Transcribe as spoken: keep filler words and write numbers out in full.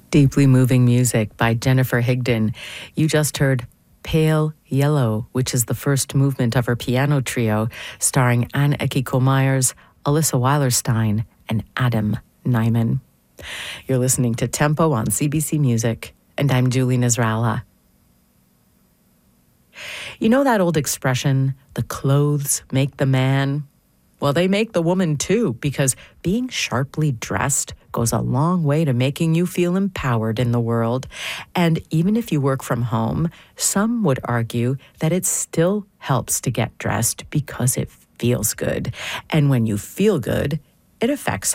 Deeply moving music by Jennifer Higdon. You just heard Pale Yellow, which is the first movement of her piano trio, starring Anne Ekiko Myers, Alyssa Weilerstein, and Adam Nyman. You're listening to Tempo on C B C Music, and I'm Julie Nasrallah. You know that old expression, the clothes make the man? Well, they make the woman too, because being sharply dressed goes a long way to making you feel empowered in the world. And even if you work from home, some would argue that it still helps to get dressed because it feels good. And when you feel good, it affects